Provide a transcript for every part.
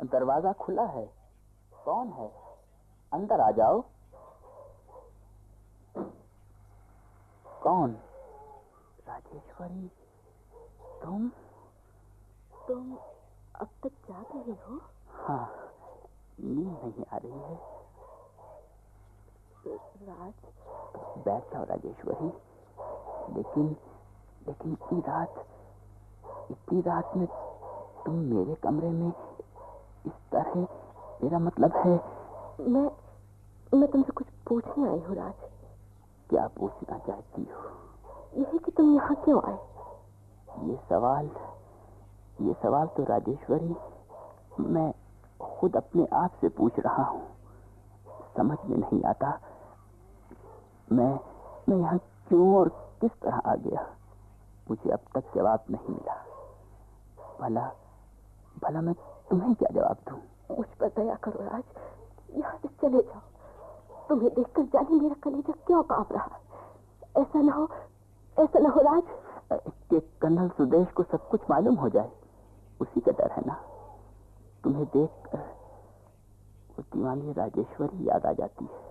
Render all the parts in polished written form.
दरवाजा खुला है। कौन है? अंदर आ जाओ। कौन? राजेश्वरी, तुम अब तक जाग रहे हो? हाँ, नींद नहीं आ रही है। राज, बैठ जाओ राजेश्वरी। लेकिन इतनी रात में तुम मेरे कमरे में इस तरह, मेरा मतलब है। मैं तुमसे कुछ पूछने आई हूँ राज। क्या पूछना चाहती हो? यही कि तुम यहाँ क्यों आए? ये सवाल तो राजेश्वरी मैं खुद अपने आप से पूछ रहा हूँ। समझ में नहीं आता मैं यहाँ क्यों और किस तरह आ गया। मुझे अब तक जवाब नहीं मिला। भला मैं तुम्हें क्या जवाब दूं? मुझ पर दया करो राज, यहाँ से चले जाओ। तुम्हें देखकर जाने मेरा कलेजा क्यों कांप रहा है। ऐसा ना हो राज कि कर्नल सुदेश को सब कुछ मालूम हो जाए, उसी का डर है ना। तुम्हें देखकर वो दीवानी राजेश्वरी याद आ जाती है,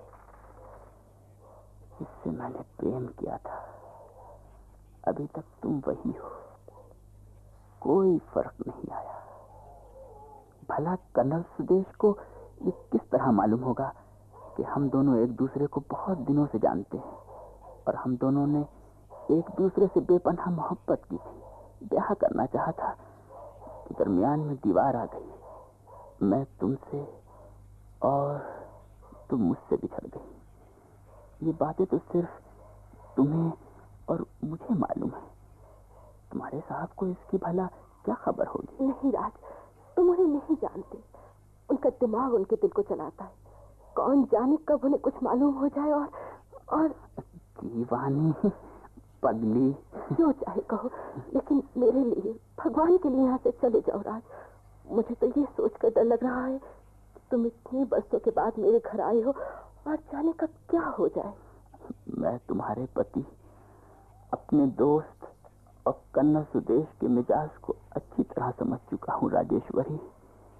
जिससे मैंने प्रेम किया था। अभी तक तुम वही हो, कोई फर्क नहीं आया। भला कर्नल सुदेश को ये किस तरह मालूम होगा कि हम दोनों एक दूसरे को बहुत दिनों से जानते हैं और हम दोनों ने एक दूसरे से बेपनाह मोहब्बत की थी, ब्याह करना चाहा था। दरमियान में दीवार आ गई, मैं तुमसे और तुम मुझसे बिछड़ गई। ये बातें तो सिर्फ तुम्हें और मुझे मालूम है। तुम्हारे साहब को इसकी भला क्या खबर होगी? नहीं राज, तुम उन्हें नहीं जानते। उनका दिमाग उनके दिल को चलाता है। कौन जाने कब उन्हें कुछ मालूम हो जाए और दीवानी, पगली, जो चाहे कहो, लेकिन मेरे लिए, भगवान के लिए यहाँ से चले जाओ राज। मुझे तो ये सोचकर डर लग रहा है कि तुम इतने बरसों के बाद मेरे घर आए हो और जाने कब क्या हो जाए। मैं तुम्हारे पति, अपने दोस्त और कर्नल सुदेश के मिजाज को अच्छी तरह समझ चुका हूँ राजेश्वरी।